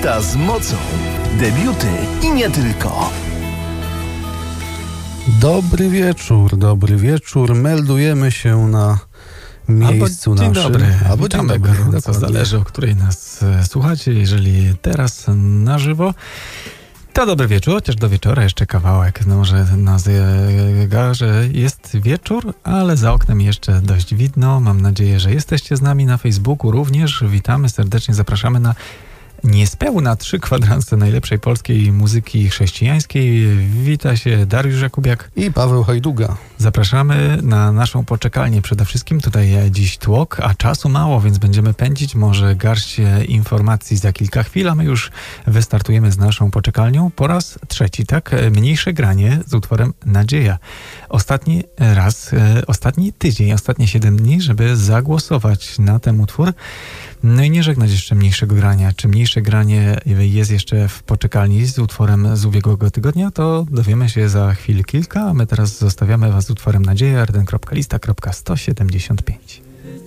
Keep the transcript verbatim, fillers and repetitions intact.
Lista z mocą. Debiuty i nie tylko. Dobry wieczór, dobry wieczór. Meldujemy się na miejscu Albo dzień naszym. dobry. Albo Witamy dzień dobry. gorąco. Zależy, o której nas e, słuchacie. Jeżeli teraz na żywo, to dobry wieczór, chociaż do wieczora jeszcze kawałek. No może na zegarze jest wieczór, ale za oknem jeszcze dość widno. Mam nadzieję, że jesteście z nami na Facebooku również. Witamy serdecznie, zapraszamy na niespełna trzy kwadranse najlepszej polskiej muzyki chrześcijańskiej. Wita się Dariusz Jakubiak I Paweł Hajduga. Zapraszamy na naszą poczekalnię przede wszystkim. Tutaj dziś tłok, a czasu mało, więc będziemy pędzić. Może garść informacji za kilka chwil, a my już wystartujemy z naszą poczekalnią po raz trzeci, tak? Mniejsze granie z utworem Nadzieja. Ostatni raz, ostatni tydzień, ostatnie siedem dni, żeby zagłosować na ten utwór. No i nie żegnać jeszcze mniejszego grania. Czy mniejsze granie jest jeszcze w poczekalni z utworem z ubiegłego tygodnia, to dowiemy się za chwilę kilka, a my teraz zostawiamy was z utworem Nadzieja, arden kropka lista kropka sto siedemdziesiąt pięć.